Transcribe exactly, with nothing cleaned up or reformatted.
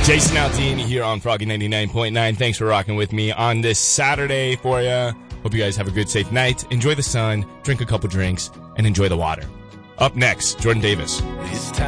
Jason Aldean here on Froggy ninety-nine point nine. Thanks for rocking with me on this Saturday for you. Hope you guys have a good, safe night. Enjoy the sun, drink a couple drinks, and enjoy the water. Up next, Jordan Davis.